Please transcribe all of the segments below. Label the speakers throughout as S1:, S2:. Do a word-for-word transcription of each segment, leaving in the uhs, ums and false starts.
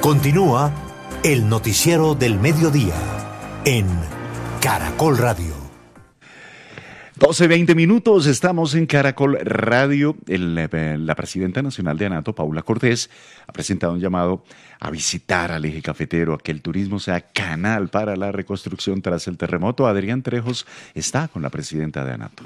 S1: Continúa el noticiero del mediodía en Caracol Radio.
S2: doce veinte minutos, estamos en Caracol Radio. El, la presidenta nacional de ANATO, Paula Cortés, ha presentado un llamado a visitar al eje cafetero, a que el turismo sea canal para la reconstrucción tras el terremoto. Adrián Trejos está con la presidenta de ANATO.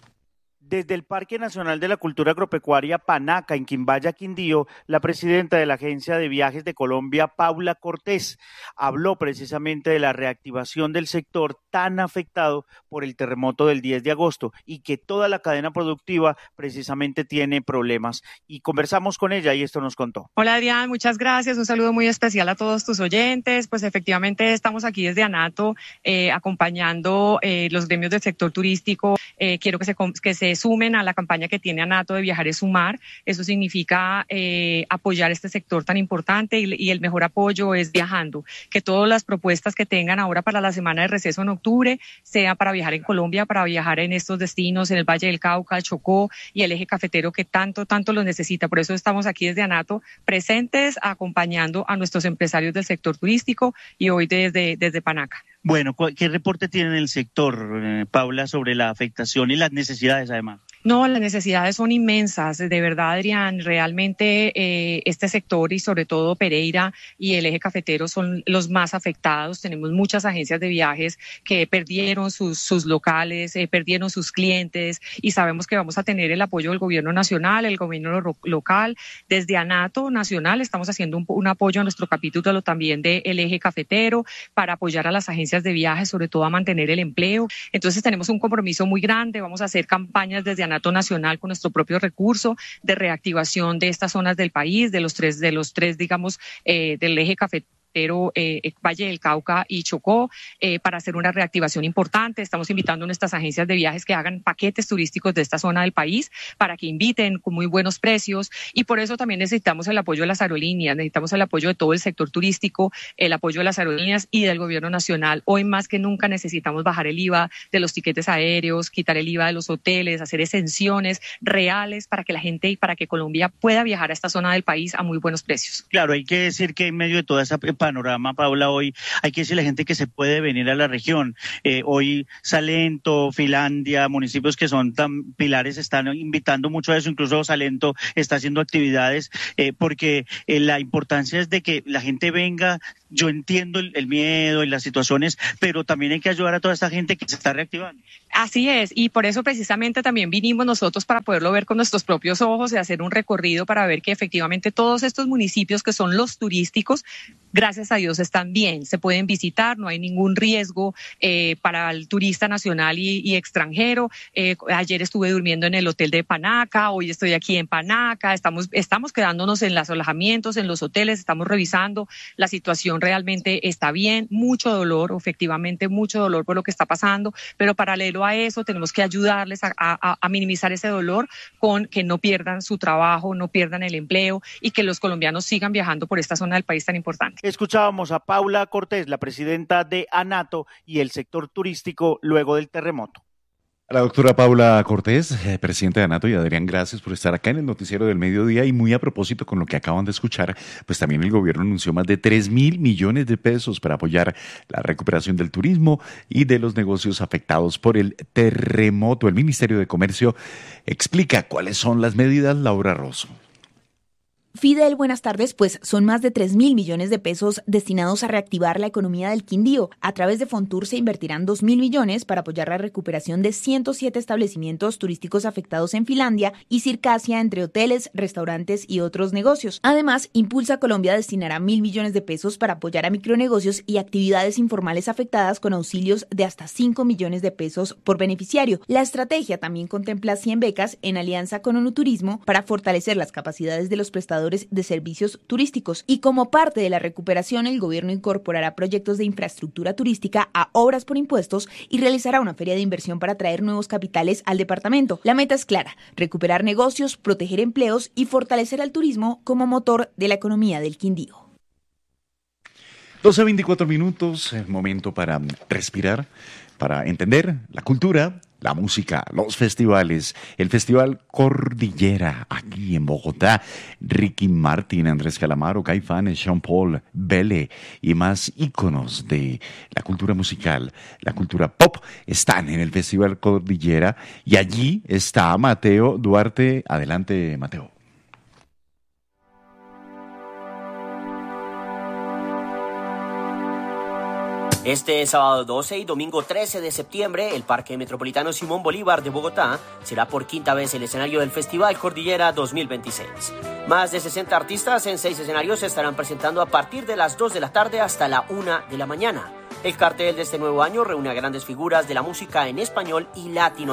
S3: Desde el Parque Nacional de la Cultura Agropecuaria Panaca, en Quimbaya, Quindío, la presidenta de la Agencia de Viajes de Colombia, Paula Cortés, habló precisamente de la reactivación del sector tan afectado por el terremoto del diez de agosto y que toda la cadena productiva precisamente tiene problemas. Y conversamos con ella y esto nos contó.
S4: Hola Adrián, muchas gracias. Un saludo muy especial a todos tus oyentes. Pues efectivamente estamos aquí desde ANATO eh, acompañando eh, los gremios del sector turístico. Eh, quiero que se, que se sumen a la campaña que tiene ANATO de Viajar es Sumar. Eso significa eh, apoyar este sector tan importante y, y el mejor apoyo es viajando. Que todas las propuestas que tengan ahora para la semana de receso en octubre sea para viajar en Colombia, para viajar en estos destinos, en el Valle del Cauca, el Chocó y el eje cafetero que tanto, tanto los necesita. Por eso estamos aquí desde ANATO presentes acompañando a nuestros empresarios del sector turístico y hoy desde, desde Panaca.
S3: Bueno, ¿qué reporte tiene el sector, eh, Paula, sobre la afectación y las necesidades además?
S4: No, las necesidades son inmensas, de verdad, Adrián. Realmente eh, este sector y sobre todo Pereira y el eje cafetero son los más afectados. Tenemos muchas agencias de viajes que perdieron sus, sus locales, eh, perdieron sus clientes y sabemos que vamos a tener el apoyo del gobierno nacional, el gobierno lo, local. Desde ANATO Nacional estamos haciendo un, un apoyo a nuestro capítulo también del eje cafetero para apoyar a las agencias de viajes, sobre todo a mantener el empleo. Entonces tenemos un compromiso muy grande, vamos a hacer campañas desde ANATO Nacional con nuestro propio recurso de reactivación de estas zonas del país, de los tres, de los tres, digamos, eh, del eje cafetero. Eh, Valle del Cauca y Chocó, eh, para hacer una reactivación importante. Estamos invitando a nuestras agencias de viajes que hagan paquetes turísticos de esta zona del país para que inviten con muy buenos precios y por eso también necesitamos el apoyo de las aerolíneas, necesitamos el apoyo de todo el sector turístico, el apoyo de las aerolíneas y del gobierno nacional. Hoy más que nunca necesitamos bajar el I V A de los tiquetes aéreos, quitar el I V A de los hoteles, hacer exenciones reales para que la gente y para que Colombia pueda viajar a esta zona del país a muy buenos precios.
S3: Claro, hay que decir que en medio de toda esa panorama, Paula, hoy hay que decirle a la gente que se puede venir a la región. Eh, hoy Salento, Finlandia, municipios que son tan pilares están invitando mucho a eso, incluso Salento está haciendo actividades eh, porque eh, la importancia es de que la gente venga. Yo entiendo el, el miedo y las situaciones, pero también hay que ayudar a toda esta gente que se está reactivando.
S4: Así es, y por eso precisamente también vinimos nosotros para poderlo ver con nuestros propios ojos y hacer un recorrido para ver que efectivamente todos estos municipios que son los turísticos, gracias a Dios están bien, se pueden visitar, no hay ningún riesgo eh, para el turista nacional y, y extranjero. Eh, ayer estuve durmiendo en el hotel de Panaca, hoy estoy aquí en Panaca, estamos, estamos quedándonos en los alojamientos, en los hoteles, estamos revisando, la situación realmente está bien, mucho dolor, efectivamente mucho dolor por lo que está pasando, pero paralelo a eso tenemos que ayudarles a, a, a minimizar ese dolor con que no pierdan su trabajo, no pierdan el empleo y que los colombianos sigan viajando por esta zona del país tan importante.
S3: Escuchábamos a Paula Cortés, la presidenta de ANATO y el sector turístico luego del terremoto.
S2: A la doctora Paula Cortés, eh, presidenta de ANATO, y Adrián, gracias por estar acá en el noticiero del mediodía. Y muy a propósito con lo que acaban de escuchar, pues también el gobierno anunció más de tres mil millones de pesos para apoyar la recuperación del turismo y de los negocios afectados por el terremoto. El Ministerio de Comercio explica cuáles son las medidas. Laura Rosso.
S5: Fidel, buenas tardes. Pues son más de tres mil millones de pesos destinados a reactivar la economía del Quindío. A través de Fontur se invertirán dos mil millones para apoyar la recuperación de ciento siete establecimientos turísticos afectados en Finlandia y Circasia, entre hoteles, restaurantes y otros negocios. Además, Impulsa Colombia destinará mil millones de pesos para apoyar a micronegocios y actividades informales afectadas con auxilios de hasta cinco millones de pesos por beneficiario. La estrategia también contempla cien becas en alianza con ONUTurismo para fortalecer las capacidades de los prestadores de servicios turísticos. Y como parte de la recuperación, el gobierno incorporará proyectos de infraestructura turística a obras por impuestos y realizará una feria de inversión para traer nuevos capitales al departamento. La meta es clara: recuperar negocios, proteger empleos y fortalecer al turismo como motor de la economía del Quindío.
S2: doce veinticuatro minutos, el momento para respirar, para entender la cultura la música, los festivales, el Festival Cordillera aquí en Bogotá, Ricky Martin, Andrés Calamaro, Caifanes, Sean Paul, Bele y más íconos de la cultura musical, la cultura pop, están en el Festival Cordillera y allí está Mateo Duarte. Adelante, Mateo.
S6: Este sábado doce y domingo trece de septiembre, el Parque Metropolitano Simón Bolívar de Bogotá será por quinta vez el escenario del Festival Cordillera dos mil veintiséis. Más de sesenta artistas en seis escenarios se estarán presentando a partir de las dos de la tarde hasta la una de la mañana. El cartel de este nuevo año reúne a grandes figuras de la música en español y latino.